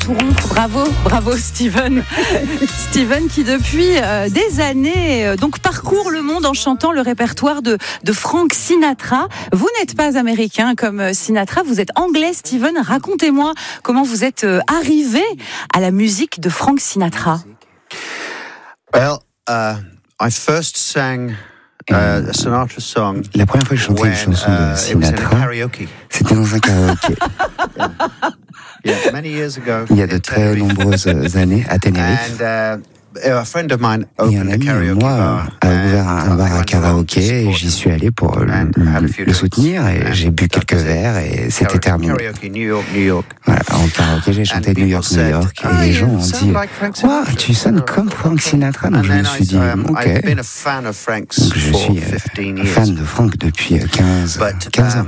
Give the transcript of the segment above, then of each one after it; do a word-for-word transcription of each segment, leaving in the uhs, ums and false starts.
tout rompre. Bravo, bravo Steven. Steven qui depuis euh, des années euh, donc parcourt le monde en chantant le répertoire de, de Frank Sinatra. Vous n'êtes pas américain comme Sinatra, vous êtes anglais Steven. Racontez-moi comment vous êtes euh, arrivé à la musique de Frank Sinatra. Well, uh, I first sang uh, a Sinatra song. La première fois que je chantais when, une chanson uh, de Sinatra, c'était dans un karaoké. Yeah, many years ago, il y a de très nombreuses années à Tenerife. And, uh, a friend of mine et un ami de moi a ouvert un bar à karaoké et j'y suis allé pour le, le, le soutenir et j'ai bu quelques verres et c'était terminé. Voilà, en karaoké, j'ai chanté New York, New York et les gens ont dit « Wow, tu sonnes comme Frank Sinatra ». Donc je me suis dit « Ok ». Donc je suis fan de Frank depuis quinze ans.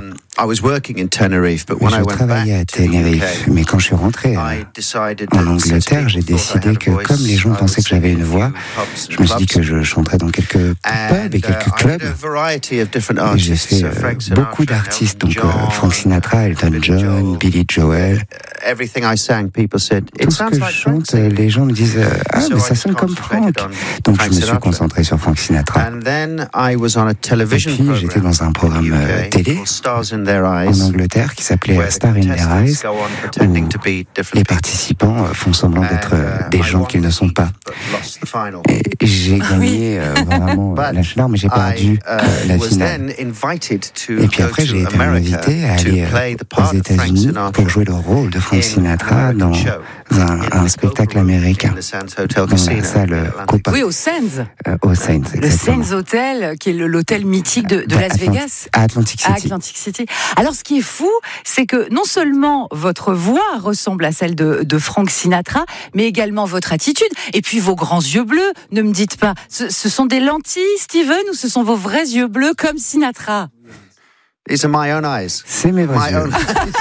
Je travaillais à Tenerife, mais quand je suis rentré en Angleterre, j'ai décidé que comme les gens pensaient que j'avais une voix, je me suis dit que je chanterais dans quelques pubs et quelques clubs. Et j'ai fait euh, beaucoup d'artistes, donc euh, Frank Sinatra, Elton John, Billy Joel. Tout ce que je chante, les gens me disent « Ah, mais ça sonne comme Frank ». Donc je me suis concentré sur Frank Sinatra. Et puis j'étais dans un programme euh, télé en Angleterre qui s'appelait Star in Their Eyes, où les participants font semblant d'être des gens qu'ils ne sont pas. Et j'ai gagné euh, vraiment la chaleur, mais j'ai perdu euh, la finale. Et puis après, j'ai été invité à aller euh, aux États-Unis pour jouer le rôle de Frank Sinatra dans un, un spectacle américain dans la salle Copa. Oui, au Sands. Euh, au Sands, exactement. Le Sands Hotel, qui est l'hôtel mythique de, de Las Vegas. À Atlantic City. À Atlantic City. Alors, ce qui est fou, c'est que non seulement votre voix ressemble à celle de, de Frank Sinatra, mais également votre attitude, et puis vos grands yeux bleus. Ne me dites pas, ce, ce sont des lentilles, Steven, ou ce sont vos vrais yeux bleus comme Sinatra? These are my own eyes. C'est mes vrais yeux.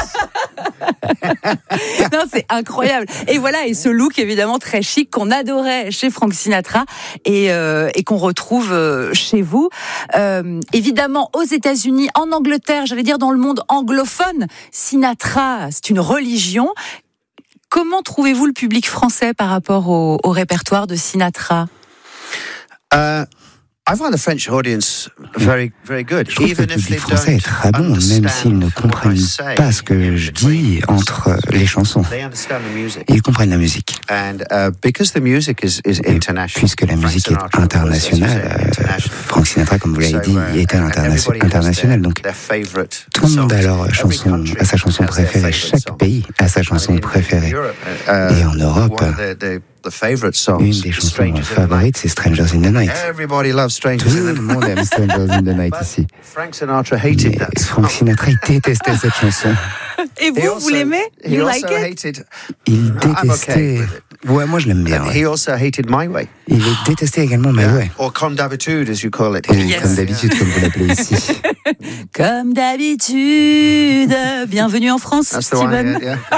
Non, c'est incroyable. Et voilà, et ce look évidemment très chic qu'on adorait chez Frank Sinatra et, euh, et qu'on retrouve euh, chez vous. Euh, évidemment, aux États-Unis, en Angleterre, j'allais dire dans le monde anglophone, Sinatra, c'est une religion. Comment trouvez-vous le public français par rapport au, au répertoire de Sinatra? uh... I find the French audience very, very good. Je trouve que le public français est très bon, même s'ils ne comprennent pas ce que je dis entre les chansons. Ils comprennent la musique. Et puisque la musique est internationale, Frank Sinatra, comme vous l'avez dit, est international. Donc tout le monde a leur chanson, a sa chanson préférée. Chaque pays a sa chanson préférée. Et en Europe, une des chansons favorites, c'est Strangers in the Night. Tout le monde aime Strangers in the Night ici. Mais Frank Sinatra, il détestait cette chanson. Et vous, vous l'aimez? You like it? Il détestait... Ouais, moi je l'aime bien. Ouais. Il détestait également My Way. Or comme d'habitude, as you call it. Oui, yes. Comme d'habitude, comme vous l'appelez ici. Comme d'habitude. Bienvenue en France, That's Steven. The one, yeah, yeah.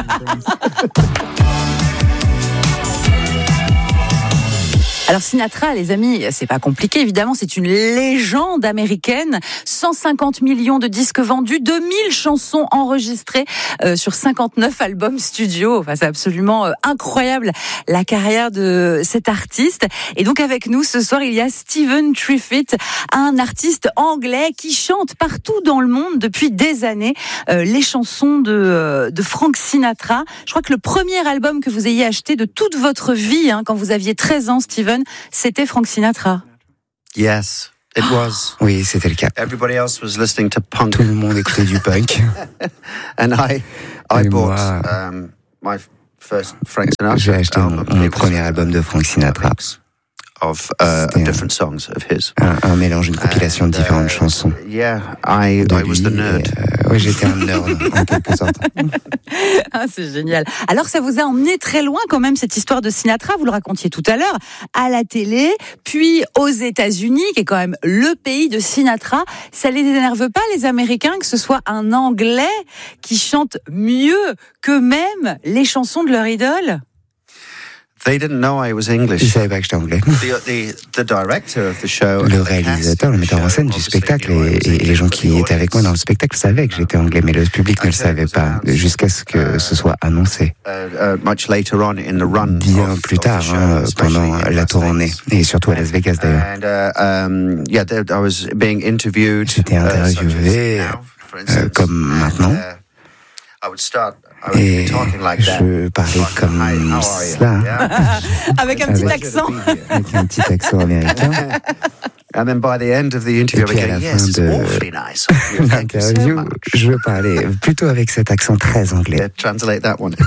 Alors Sinatra, les amis, c'est pas compliqué, évidemment, c'est une légende américaine. cent cinquante millions de disques vendus, deux mille chansons enregistrées euh, sur cinquante-neuf albums studio. Enfin, c'est absolument euh, incroyable la carrière de cet artiste. Et donc avec nous ce soir, il y a Stephen Triffitt, un artiste anglais qui chante partout dans le monde depuis des années euh, les chansons de, euh, de Frank Sinatra. Je crois que le premier album que vous ayez acheté de toute votre vie, hein, quand vous aviez treize ans, Stephen, c'était Frank Sinatra. Yes, it was. Oui, c'était le cas. Everybody else was listening to punk. Tout le monde écoutait du punk. And I, I Et bought moi, um, my first Frank Sinatra j'ai acheté mon, album. mon premier album de Frank Sinatra. Of uh, different songs of his. Un, un mélange, une compilation de différentes uh, chansons. Yeah, I, I was the nerd. Euh, oui, j'étais un nerd en quelque sorte. Ah, c'est génial. Alors, ça vous a emmené très loin quand même cette histoire de Sinatra. Vous le racontiez tout à l'heure à la télé, puis aux États-Unis, qui est quand même le pays de Sinatra. Ça les énerve pas les Américains que ce soit un Anglais qui chante mieux qu'eux-mêmes les chansons de leur idole? They didn't know I was English. Ils savaient pas que j'étais anglais. The, the, the director of the show, le réalisateur, le metteur en scène du spectacle et, et les gens qui étaient avec moi dans le spectacle savaient que j'étais anglais, mais le public ne le savait pas jusqu'à ce que ce soit annoncé. Bien plus tard, hein, pendant la tournée, et surtout à Las Vegas d'ailleurs. J'étais interviewé euh, comme maintenant. Et je parlais comme cela. Avec un petit avec, accent. Avec un petit accent américain. And then by the end of the interview, Et puis à la fin de l'interview, je parlais plutôt avec cet accent très anglais. Yeah, translate that one.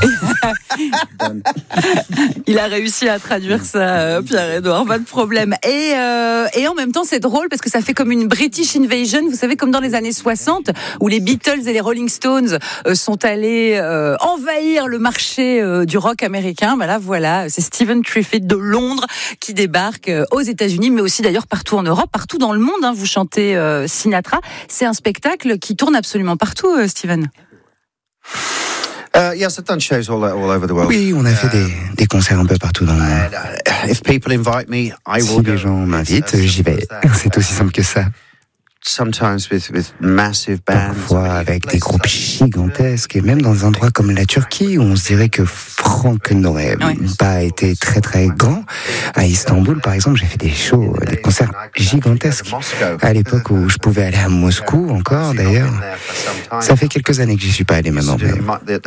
Il a réussi à traduire ça, Pierre-Edouard, pas de problème. Et, euh, et en même temps, c'est drôle parce que ça fait comme une British Invasion, vous savez, comme dans les années soixante, où les Beatles et les Rolling Stones euh, sont allés euh, envahir le marché euh, du rock américain. Ben là, voilà, c'est Stephen Truffett de Londres qui débarque euh, aux États-Unis, mais aussi d'ailleurs partout en Europe. Partout dans le monde, hein, vous chantez euh, Sinatra. C'est un spectacle qui tourne absolument partout, euh, Stephen. Uh, yes, I've done shows all, all over the world. Oui, on a fait des, des concerts un peu partout dans le monde. And, uh, if people invite me, I will si go. les gens m'invitent, j'y vais. C'est aussi simple que ça. Sometimes with, with massive bands. Parfois avec des groupes gigantesques et même dans des endroits comme la Turquie où on se dirait que Franck n'aurait oui. pas été très très grand. À Istanbul par exemple, j'ai fait des shows, des concerts gigantesques à l'époque où je pouvais aller à Moscou encore d'ailleurs. Ça fait quelques années que j'y suis pas allé maintenant. Mais...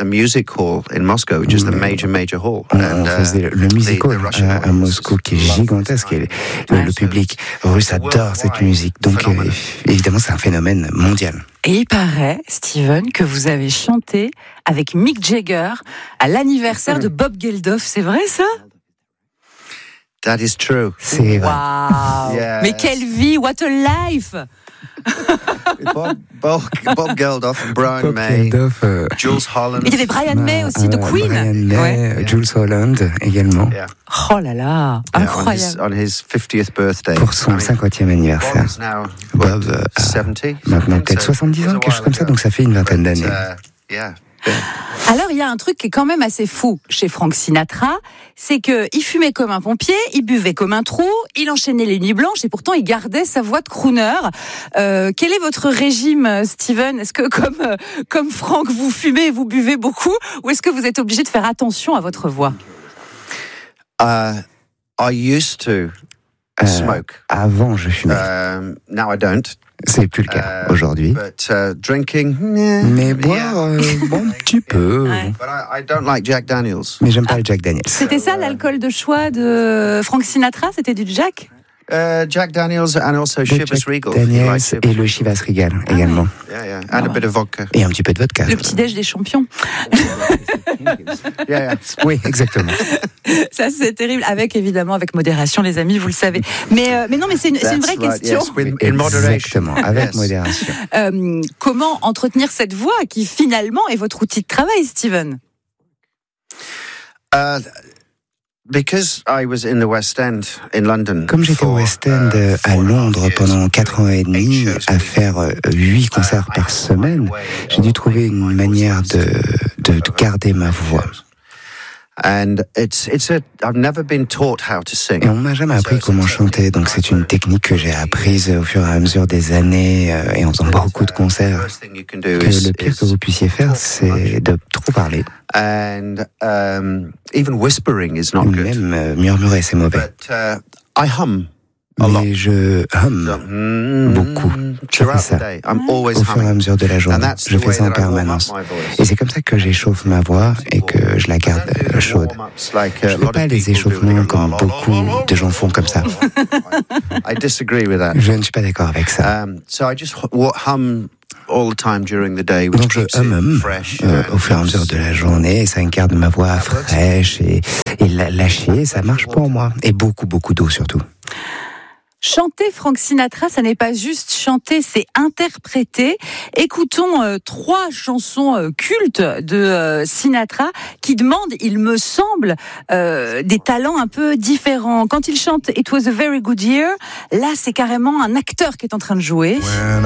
On faisait le music hall à, à Moscou qui est gigantesque et le, le public russe adore cette musique. Donc euh, évidemment, c'est un phénomène mondial. Et il paraît, Stephen, que vous avez chanté avec Mick Jagger à l'anniversaire de Bob Geldof. C'est vrai, ça? That is true. C'est vrai. Wow. Yes. Mais quelle vie, what a life! Bob, Bob, Bob Geldof, Brian Bob May, Geldof, euh, Jules Holland. Il y avait Brian May aussi euh, de Queen. Brian May, ouais. Jules Holland également. Yeah. Oh là là, incroyable. Yeah, on his, on his fiftieth birthday. Pour son cinquantième anniversaire. Bob euh, a maintenant peut-être soixante-dix ans, quelque chose comme ça, donc ça fait une vingtaine d'années. Uh, yeah. Alors, il y a un truc qui est quand même assez fou chez Frank Sinatra, c'est qu'il fumait comme un pompier, il buvait comme un trou, il enchaînait les nuits blanches et pourtant il gardait sa voix de crooner. Euh, quel est votre régime, Stephen? Est-ce que comme, euh, comme Frank, vous fumez et vous buvez beaucoup, ou est-ce que vous êtes obligé de faire attention à votre voix? uh, I used to smoke. Euh, avant, je fumais. Um, now I don't. C'est plus le cas uh, aujourd'hui. But, uh, drinking, yeah, mais boire, yeah. euh, bon, un petit peu. Ouais. But I, I don't like Jack Daniels. Mais j'aime pas ah. le Jack Daniels. C'était ça l'alcool de choix de Frank Sinatra? C'était du Jack? Uh, Jack Daniels and also Chivas Regal. Daniels et le Chivas Regal ah, également. Yeah, yeah. And ah, a bit of vodka. Et un petit peu de vodka. Le petit-déj des champions. yeah, yeah. Oui, exactement. Ça, c'est terrible. Avec, évidemment, avec modération, les amis, vous le savez. Mais, euh, mais non, mais c'est une, c'est une vraie right, question. Yes, in moderation. Exactement, avec yes. modération. Euh, comment entretenir cette voix qui, finalement, est votre outil de travail, Stephen? Uh, Because I was in the West End in London. Comme j'étais au West End uh, à Londres pendant quatre ans et demi, à faire huit concerts par semaine, j'ai dû trouver une manière de, de, de garder ma voix. And it's, it's a, I've never been taught how to sing. Et on m'a jamais appris comment chanter, donc c'est une technique que j'ai apprise au fur et à mesure des années euh, et en faisant beaucoup de concerts. Que le pire que vous puissiez faire, c'est de trop parler. And um, even whispering is not good. Même euh, murmurer, c'est mauvais. But, uh, I hum. Mais je hum beaucoup. Je fais ça au fur et à mesure de la journée. Je fais ça en permanence. Et c'est comme ça que j'échauffe ma voix et que je la garde chaude. Je ne fais pas les échauffements comme beaucoup de gens font comme ça. Je ne suis pas d'accord avec ça. Donc je hum hum euh, au fur et à mesure de la journée et ça garde ma voix fraîche et, et lâchée. Ça marche pour moi. Et beaucoup, beaucoup d'eau surtout. Chanter Frank Sinatra, ça n'est pas juste chanter, c'est interpréter. Écoutons euh, trois chansons euh, cultes de euh, Sinatra qui demandent, il me semble, euh, des talents un peu différents. Quand il chante It Was a Very Good Year, là c'est carrément un acteur qui est en train de jouer. When